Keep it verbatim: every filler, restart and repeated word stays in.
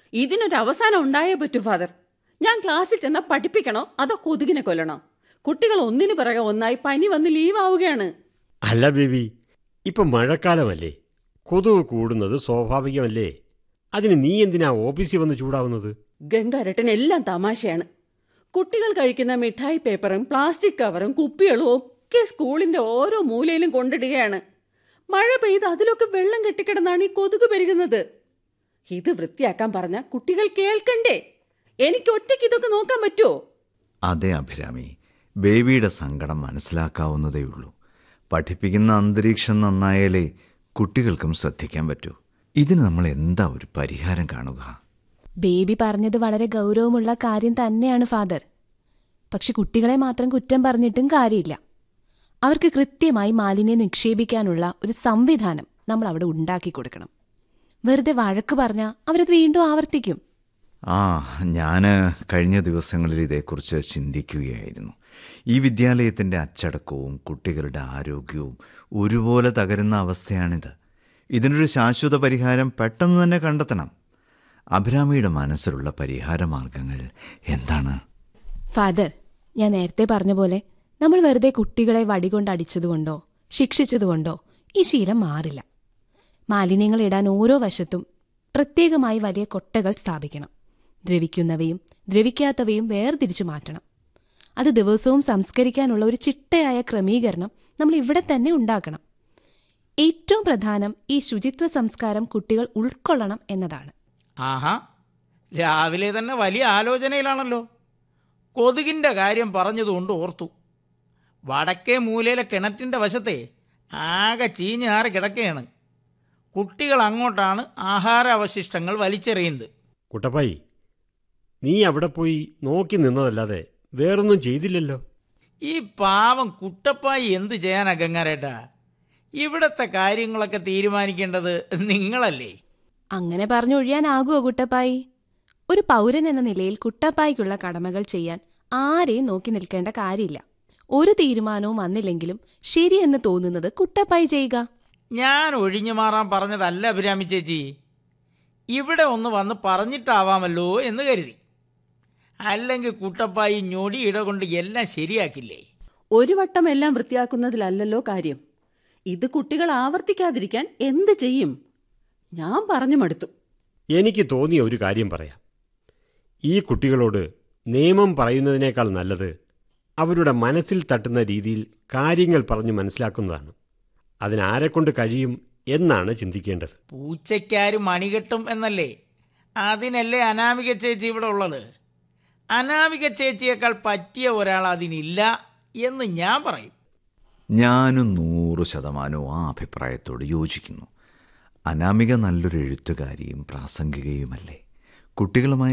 ഇതിനൊരു അവസാനം ഉണ്ടായേ പറ്റൂ ഫാദർ. ഞാൻ ക്ലാസ്സിൽ ചെന്നാൽ പഠിപ്പിക്കണോ അതോ കൊതുകിനെ കൊല്ലണോ? കുട്ടികൾ ഒന്നിനു പിറകെ ഒന്നായി പനി വന്ന് ലീവാവുകയാണ്. അല്ല ബേബി, ഇപ്പം മഴക്കാലമല്ലേ, കൊതുക് കൂടുന്നത് സ്വാഭാവികമല്ലേ? അതിന് നീ എന്തിനാ ഓഫീസിൽ വന്ന് ചൂടാവുന്നത്? ഗംഗാരട്ടൻ എല്ലാം തമാശയാണ്. കുട്ടികൾ കഴിക്കുന്ന മിഠായി പേപ്പറും പ്ലാസ്റ്റിക് കവറും കുപ്പികളും ഒക്കെ സ്കൂളിന്റെ ഓരോ മൂലയിലും കൊണ്ടിടുകയാണ്. മഴ പെയ്ത് അതിലൊക്കെ വെള്ളം കെട്ടിക്കിടന്നാണ് ഈ കൊതുക് പെരുകുന്നത്. ഇത് വൃത്തിയാക്കാൻ പറഞ്ഞ കുട്ടികൾ കേൾക്കണ്ടേ? എനിക്ക് ഒറ്റയ്ക്ക് ഇതൊക്കെ നോക്കാൻ പറ്റുമോ? അതെ അഭിരാമി, ബേബിയുടെ സങ്കടം മനസ്സിലാക്കാവുന്നതേ ഉള്ളൂ. പഠിപ്പിക്കുന്ന അന്തരീക്ഷം നന്നായാലേ കുട്ടികൾക്കും ശ്രദ്ധിക്കാൻ പറ്റൂ. ഇതിന് നമ്മൾ എന്താ ഒരു പരിഹാരം കാണുക? ബേബി പറഞ്ഞത് വളരെ ഗൗരവമുള്ള കാര്യം തന്നെയാണ് ഫാദർ. പക്ഷെ കുട്ടികളെ മാത്രം കുറ്റം പറഞ്ഞിട്ടും കാര്യമില്ല. അവർക്ക് കൃത്യമായി മാലിന്യം നിക്ഷേപിക്കാനുള്ള ഒരു സംവിധാനം നമ്മൾ അവിടെ ഉണ്ടാക്കി കൊടുക്കണം. വെറുതെ വഴക്ക് പറഞ്ഞാൽ അവരത് വീണ്ടും ആവർത്തിക്കും. ആ ഞാൻ കഴിഞ്ഞ ദിവസങ്ങളിൽ ഇതേക്കുറിച്ച് ചിന്തിക്കുകയായിരുന്നു. ഈ വിദ്യാലയത്തിൻ്റെ അച്ചടക്കവും കുട്ടികളുടെ ആരോഗ്യവും ഒരുപോലെ തകരുന്ന അവസ്ഥയാണിത്. ഇതിനൊരു ശാശ്വത പരിഹാരം പെട്ടെന്ന് തന്നെ കണ്ടെത്തണം. അഭിരാമിയുടെ മനസ്സിലുള്ള പരിഹാര മാർഗങ്ങൾ എന്താണ്? ഫാദർ, ഞാൻ നേരത്തെ പറഞ്ഞ പോലെ നമ്മൾ വെറുതെ കുട്ടികളെ വടികൊണ്ട് അടിച്ചതുകൊണ്ടോ ശിക്ഷിച്ചതുകൊണ്ടോ ഈ ശീലം മാറില്ല. മാലിന്യങ്ങൾ ഇടാൻ ഓരോ വശത്തും പ്രത്യേകമായി വലിയ കൊട്ടകൾ സ്ഥാപിക്കണം. ദ്രവിക്കുന്നവയും ദ്രവിക്കാത്തവയും വേർതിരിച്ചു മാറ്റണം. അത് ദിവസവും സംസ്കരിക്കാനുള്ള ഒരു ചിട്ടയായ ക്രമീകരണം നമ്മൾ ഇവിടെ തന്നെ ഉണ്ടാക്കണം. ഏറ്റവും പ്രധാനം ഈ ശുചിത്വ സംസ്കാരം കുട്ടികൾ ഉൾക്കൊള്ളണം എന്നതാണ്. ആഹാ, രാവിലെ തന്നെ വലിയ ആലോചനയിലാണല്ലോ. കൊതുകിൻ്റെ കാര്യം പറഞ്ഞതുകൊണ്ട് ഓർത്തു. വടക്കേ മൂലയിലെ കിണറ്റിൻ്റെ വശത്തെ ആകെ ചീഞ്ഞാറി കിടക്കുകയാണ്. കുട്ടികൾ അങ്ങോട്ടാണ് ആഹാര അവശിഷ്ടങ്ങൾ വലിച്ചെറിയുന്നത്. കുട്ടപ്പായി, നീ അവിടെ പോയി നോക്കി നിന്നതല്ലാതെ വേറൊന്നും ചെയ്തില്ലല്ലോ. ഈ പാവം കുട്ടപ്പായി എന്തു ചെയ്യാനാ ഗംഗാരേട്ടാ? ഇവിടത്തെ കാര്യങ്ങളൊക്കെ തീരുമാനിക്കേണ്ടത് നിങ്ങളല്ലേ? അങ്ങനെ പറഞ്ഞൊഴിയാനാകുമോ കുട്ടപ്പായി? ഒരു പൗരൻ എന്ന നിലയിൽ കുട്ടപ്പായിക്കുള്ള കടമകൾ ചെയ്യാൻ ആരെയും നോക്കി നിൽക്കേണ്ട കാര്യമില്ല. ഒരു തീരുമാനവും വന്നില്ലെങ്കിലും ശരിയെന്ന് തോന്നുന്നത് കുട്ടപ്പായി ചെയ്യുക. ഞാൻ ഒഴിഞ്ഞു മാറാൻ പറഞ്ഞതല്ല അഭിരാമി ചേച്ചി. ഇവിടെ ഒന്ന് വന്ന് പറഞ്ഞിട്ടാവാമല്ലോ എന്ന് കരുതി. അല്ലെങ്കിൽ കുട്ടപ്പായി ഞൊടിയിട കൊണ്ട് എല്ലാം ശരിയാക്കില്ലേ? ഒരു വട്ടം എല്ലാം വൃത്തിയാക്കുന്നതിലല്ലല്ലോ കാര്യം. ഇത് കുട്ടികൾ ആവർത്തിക്കാതിരിക്കാൻ എന്ത് ചെയ്യും? ഞാൻ പറഞ്ഞു മടുത്തു. എനിക്ക് തോന്നിയ ഒരു കാര്യം പറയാം. ഈ കുട്ടികളോട് നിയമം പറയുന്നതിനേക്കാൾ നല്ലത് അവരുടെ മനസ്സിൽ തട്ടുന്ന രീതിയിൽ കാര്യങ്ങൾ പറഞ്ഞു മനസ്സിലാക്കുന്നതാണ്. അതിനാരെക്കൊണ്ട് കഴിയും എന്നാണ് ചിന്തിക്കേണ്ടത്. പൂച്ചയ്ക്കാരും മണികെട്ടും എന്നല്ലേ? അതിനല്ലേ അനാമിക ചേച്ചി ഇവിടെ ഉള്ളത്. അനാമിക ചേച്ചിയേക്കാൾ പറ്റിയ ഒരാൾ അതിനില്ല എന്ന് ഞാൻ പറയും. ഞാനും നൂറ് ശതമാനവും ആ അഭിപ്രായത്തോട് യോജിക്കുന്നു. അനാമിക നല്ലൊരു എഴുത്തുകാരിയും പ്രാസംഗികയുമല്ലേ. കുട്ടികളുമായി